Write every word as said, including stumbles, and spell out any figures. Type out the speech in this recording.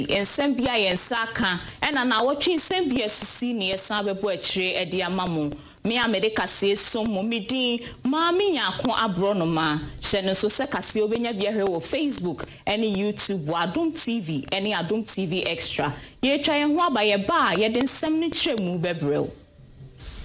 ensem bia yensaka ena na wotwe ensem bia sisi ne yesan bebo akire ede amamu me amede kase somo midin maami yakon abronoma hye no so se kase obenya bia hwe wo Facebook ene YouTube wo Adom T V ene Adom T V Extra ye twa ye ho abaye ba ye de nsem ne kyeremu bebrel